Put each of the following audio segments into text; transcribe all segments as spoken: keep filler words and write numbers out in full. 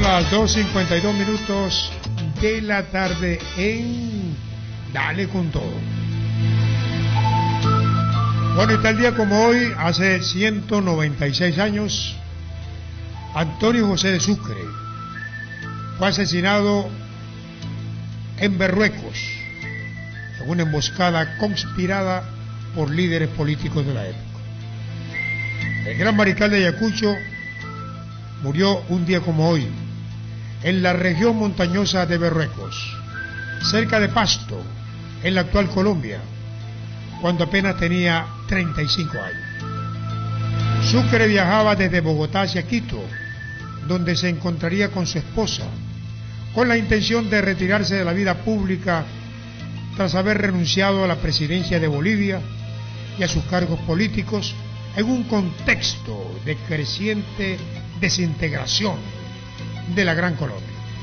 las dos cincuenta y dos minutos de la tarde en Dale con Todo. Bueno, y tal día como hoy, hace ciento noventa y seis años, Antonio José de Sucre fue asesinado en Berruecos, en una emboscada conspirada por líderes políticos de la época. El gran mariscal de Ayacucho murió un día como hoy, en la región montañosa de Berruecos, cerca de Pasto, en la actual Colombia, cuando apenas tenía treinta y cinco años. Sucre viajaba desde Bogotá hacia Quito, donde se encontraría con su esposa, con la intención de retirarse de la vida pública tras haber renunciado a la presidencia de Bolivia y a sus cargos políticos en un contexto de creciente desintegración de la Gran Colombia.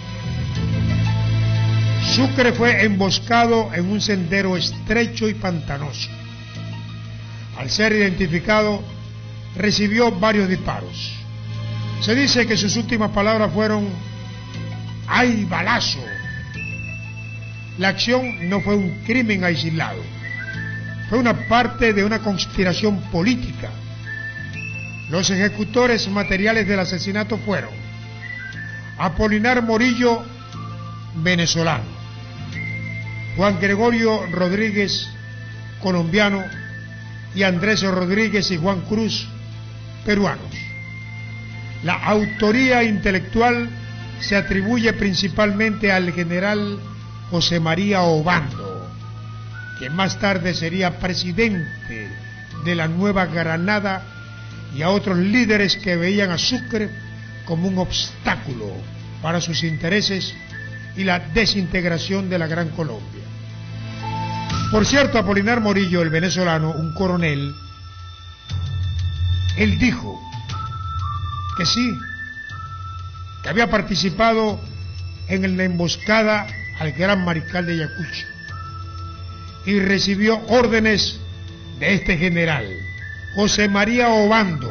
Sucre fue emboscado en un sendero estrecho y pantanoso. Al ser identificado, recibió varios disparos. Se dice que sus últimas palabras fueron: ¡ay, balazo! La acción no fue un crimen aislado, fue una parte de una conspiración política. Los ejecutores materiales del asesinato fueron Apolinar Morillo, venezolano; Juan Gregorio Rodríguez, colombiano; y Andrés Rodríguez y Juan Cruz, peruanos. La autoría intelectual se atribuye principalmente al general José María Obando, quien más tarde sería presidente de la Nueva Granada, y a otros líderes que veían a Sucre como un obstáculo para sus intereses y la desintegración de la Gran Colombia. Por cierto, Apolinar Morillo, el venezolano, un coronel, él dijo que sí, que había participado en la emboscada al gran mariscal de Ayacucho y recibió órdenes de este general, José María Obando,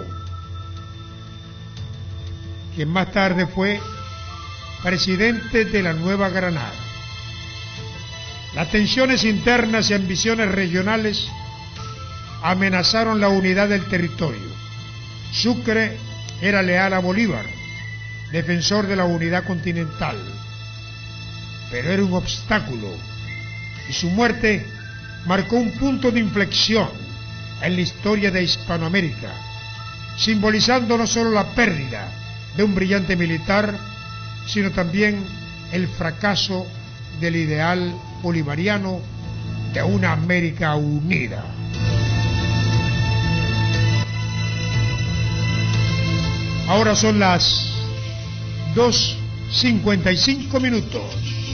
quien más tarde fue presidente de la Nueva Granada. Las tensiones internas y ambiciones regionales amenazaron la unidad del territorio. Sucre era leal a Bolívar, defensor de la unidad continental, pero era un obstáculo, y su muerte marcó un punto de inflexión en la historia de Hispanoamérica, simbolizando no solo la pérdida de un brillante militar, sino también el fracaso del ideal bolivariano de una América unida. Ahora son las dos cincuenta y cinco minutos.